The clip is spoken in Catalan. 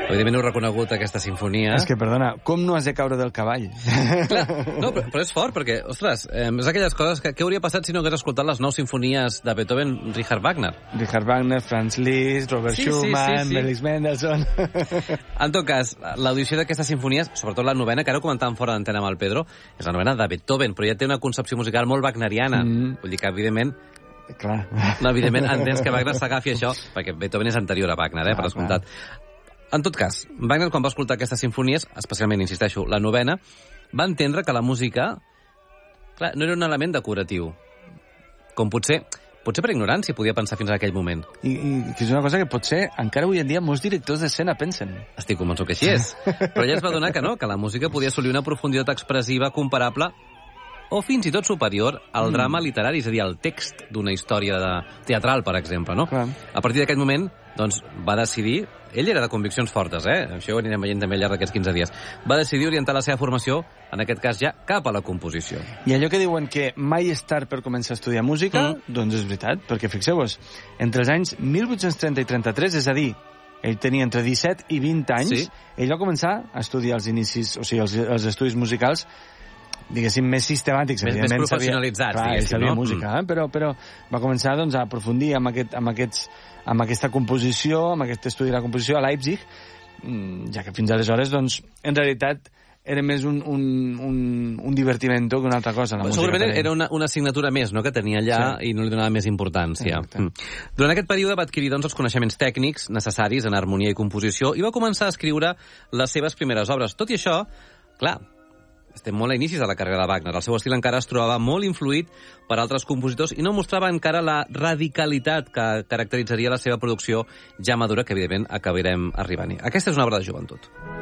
Evidentment heu reconegut aquesta sinfonia. És que, perdona, com no has de caure del cavall? Clar, no, però és fort, perquè, ostres, és aquelles coses que què hauria passat si no hagués escoltat les 9 sinfonies de Beethoven, Richard Wagner? Richard Wagner, Franz Liszt, Robert Schumann, Felix Mendelssohn... En tot cas, l'audició d'aquestes sinfonies, sobretot la novena, que ara ho comentàvem fora d'antena amb el Pedro, és la novena de Beethoven, però ja té una concepció musical molt wagneriana. Vull dir que, evidentment, clar. Evidentment, entens que Wagner s'agafi això, perquè Beethoven és anterior a Wagner, per descomptat. En tot cas, Wagner, quan va escoltar aquestes sinfonies, especialment, insisteixo, la novena, va entendre que la música, clar, no era un element decoratiu. Com potser per ignorància podia pensar fins a aquell moment. I que és una cosa que potser encara avui en dia molts directors d'escena pensen. Estic convençut que així és. Però ella es va adonar que no, que la música podia assolir una profunditat expressiva comparable o fins i tot superior al drama literari, és a dir, al text d'una història teatral, per exemple, no? Clar. A partir d'aquest moment, doncs, va decidir... Ell era de conviccions fortes, Això ho anirem veient també al llarg d'aquests 15 dies. Va decidir orientar la seva formació, en aquest cas ja, cap a la composició. I allò que diuen que mai és tard per començar a estudiar música, doncs és veritat, perquè fixeu-vos, entre els anys 1830 i 33, és a dir, ell tenia entre 17 i 20 anys, ell va començar a estudiar els inicis, o sigui, els estudis musicals, diguéssim, més sistemàtics. Més professionalitzats, diguéssim, sabia música, però va començar doncs, a aprofundir amb aquesta composició, amb aquest estudi de la composició a Leipzig, ja que fins aleshores, doncs, en realitat, era més un divertimento que una altra cosa. Segurament era una assignatura més, no?, que tenia allà i no li donava més importància. Durant aquest període va adquirir doncs, els coneixements tècnics necessaris en harmonia i composició i va començar a escriure les seves primeres obres. Tot i això, clar, estem molt a inicis de la carrera de Wagner. El seu estil encara es trobava molt influït per altres compositors i no mostrava encara la radicalitat que caracteritzaria la seva producció ja madura, que evidentment acabarem arribant-hi. Aquesta és una obra de joventut.